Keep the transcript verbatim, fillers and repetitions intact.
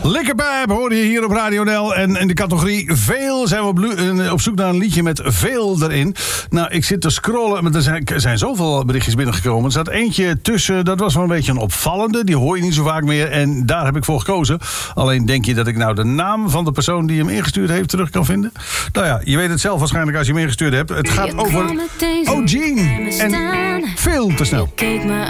Likkerpijp hoorde je hier op Radio N L. En in de categorie veel zijn we op, lu- op zoek naar een liedje met veel erin. Nou, ik zit te scrollen, maar er zijn, er zijn zoveel berichtjes binnengekomen. Er zat eentje tussen, dat was wel een beetje een opvallende. Die hoor je niet zo vaak meer en daar heb ik voor gekozen. Alleen denk je dat ik nou de naam van de persoon die hem ingestuurd heeft terug kan vinden? Nou ja, je weet het zelf waarschijnlijk als je hem ingestuurd hebt. Het gaat over O'Gene en veel te snel.